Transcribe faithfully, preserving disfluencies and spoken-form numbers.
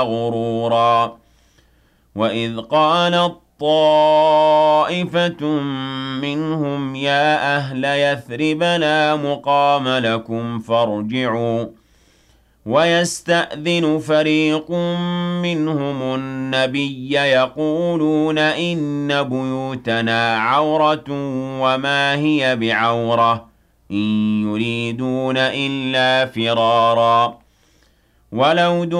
غرورا وإذ قالت طائفة منهم يا أهل يثرب لا مقام لكم فارجعوا ويستأذن فريق منهم النبي يقولون إن بيوتنا عورة وما هي بعورة إن يريدون إلا فرارا ولو